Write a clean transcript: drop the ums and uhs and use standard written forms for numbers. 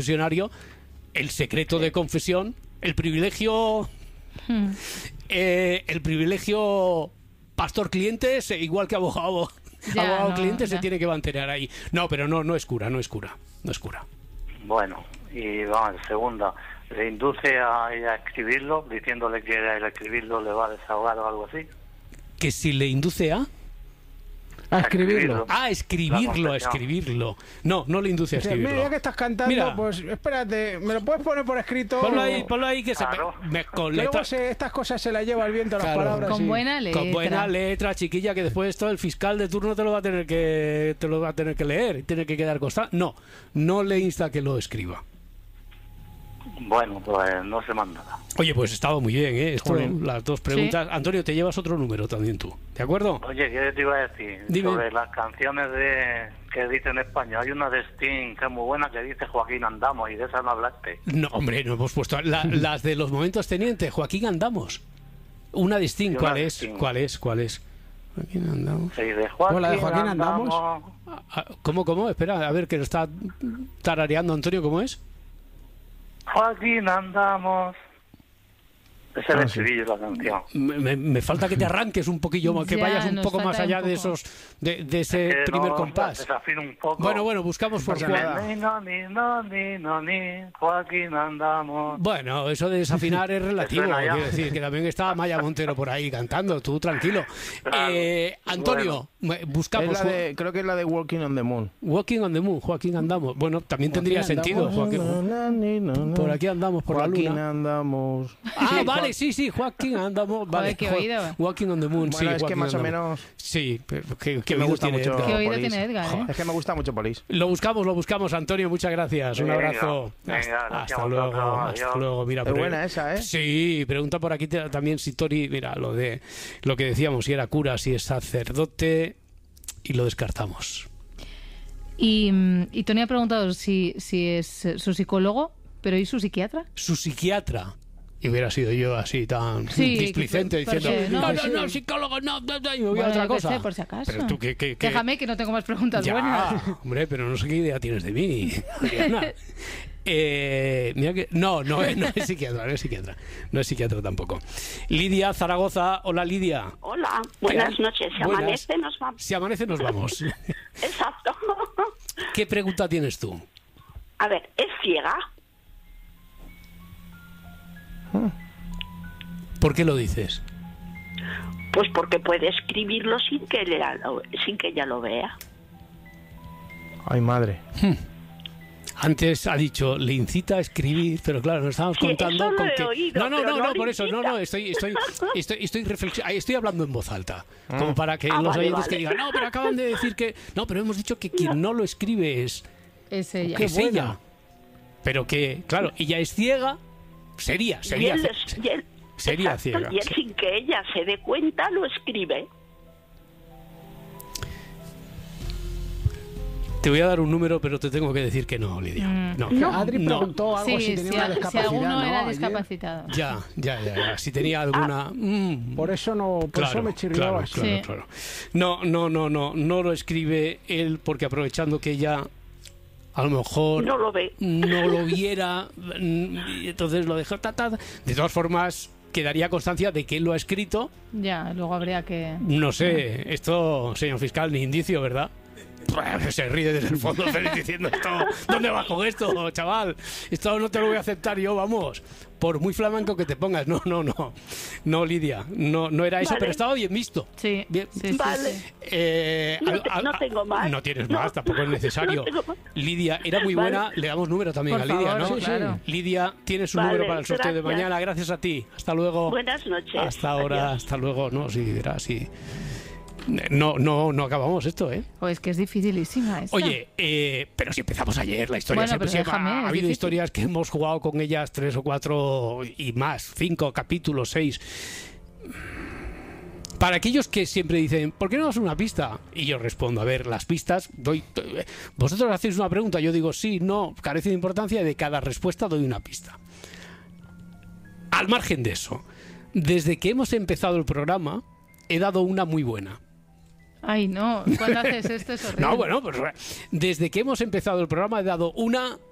confesionario, el secreto de confesión, el privilegio pastor-cliente, igual que abogado-cliente, se tiene que mantener ahí. No, pero no es cura. Bueno, y vamos, segunda, ¿le induce a ella a escribirlo, diciéndole que al escribirlo le va a desahogar o algo así? Que si le induce a escribirlo. escribirlo. No le induce a escribirlo. Mira, ya que estás cantando, pues espérate, ¿me lo puedes poner por escrito? Ponlo ahí que claro. Luego estas cosas se las lleva el viento, las palabras. Con buena letra, chiquilla, que después todo el fiscal de turno te lo va a tener que leer, tiene que quedar constante. No le insta a que lo escriba. Bueno, pues no se manda nada. Oye, pues estaba muy bien, Esto, las dos preguntas. Sí. Antonio, te llevas otro número también tú, ¿de acuerdo? Oye, ¿qué te iba a decir? Dime. Sobre las canciones que dicen en España. Hay una de Sting que es muy buena que dice Joaquín Andamos, y de esa no hablaste. No, hombre, no hemos puesto las de los momentos teniente, Joaquín Andamos. Una de Sting, ¿cuál es? Joaquín Andamos. Sí, de Joaquín Andamos. ¿Cómo? Espera, a ver, que lo está tarareando Antonio, ¿cómo es? Joaquín Andamos. Es el estribillo de la canción. Me falta que te arranques un poquillo, que vayas un poco más allá de esos de ese primer compás. Desafino un poco. Bueno, buscamos por Joaquín Andamos. Bueno, eso de desafinar es relativo. Quiero decir que también estaba Maya Montero por ahí cantando. Tú tranquilo. Claro. Antonio, buscamos. Creo que es la de Walking on the Moon. Walking on the Moon, Joaquín Andamos. Bueno, también tendría sentido. Por aquí andamos por la luna. Joaquín Andamos. Vale, sí, Joaquín Andamos. Vale, qué oído. Walking on the Moon, bueno, sí. Es que más o menos. Sí, que me gusta mucho. ¿Qué oído tiene Edgar? Es que me gusta mucho Police. Lo buscamos, Antonio. Muchas gracias. Un abrazo. Hasta luego. Mira, es buena esa, ¿eh? Sí, pregunta por aquí también si Tori, mira, lo que decíamos, si era cura, si es sacerdote, y lo descartamos. Y Tony ha preguntado si es su psicólogo, pero ¿y su psiquiatra? Su psiquiatra. Y hubiera sido yo así tan displicente diciendo no, psicólogo, no, y me voy a otra cosa. Por si acaso. Pero tú, Déjame que no tengo más preguntas buenas. Hombre, pero no sé qué idea tienes de mí, Adriana. Mira que no es psiquiatra. No es psiquiatra tampoco. Lidia, Zaragoza. Hola, Lidia. Hola, buenas noches. Si amanece nos vamos. Exacto. ¿Qué pregunta tienes tú? A ver, ¿es ciega? ¿Por qué lo dices? Pues porque puede escribirlo sin que ella lo vea. Ay, madre. Antes ha dicho, le incita a escribir, pero claro, nos estamos contando con que... Oído, no, por eso, estoy hablando en voz alta, como para que los oyentes que digan, no, pero acaban de decir que... No, pero hemos dicho que quien no lo escribe es ella. Es ella. Pero que, claro, ella es ciega, sería ciega. Y él, sin que ella se dé cuenta, lo escribe. Te voy a dar un número, pero te tengo que decir que no, Lidia. No. Adri preguntó algo si tenía una discapacidad. Si alguno era discapacitado. Ya. Si tenía alguna... Por eso me chirriaba. Claro. No lo escribe él porque aprovechando que ella a lo mejor no lo ve, no lo viera, y entonces lo dejó. De todas formas, quedaría constancia de que él lo ha escrito. Ya, luego habría que... No sé, esto, señor fiscal, ni indicio, ¿verdad? Se ríe desde el fondo feliz diciendo esto, ¿dónde vas con esto, chaval? Esto no te lo voy a aceptar yo, vamos. Por muy flamenco que te pongas. No, Lidia, no era eso, vale. Pero estaba bien visto. Sí, bien. Sí. Vale. No tengo más. No tienes más, tampoco es necesario. Lidia, era muy buena. Le damos número también por a Lidia, favor, ¿no? Sí, claro. Lidia, tienes su número para el sorteo de mañana. Gracias a ti. Hasta luego. Buenas noches. Hasta ahora, adiós. Hasta luego. No, sí, era así. No acabamos esto, ¿eh? Pues que es dificilísima esta. Oye, pero si empezamos ayer, la historia ha habido historias que hemos jugado con ellas 3 o 4 y más, 5 capítulos, 6. Para aquellos que siempre dicen, ¿por qué no das una pista? Y yo respondo, a ver, las pistas vosotros hacéis una pregunta, yo digo sí, no, carece de importancia, y de cada respuesta doy una pista. Al margen de eso, desde que hemos empezado el programa, he dado una muy buena. Ay, no, cuando haces esto es horrible. No, bueno, pues desde que hemos empezado el programa he dado una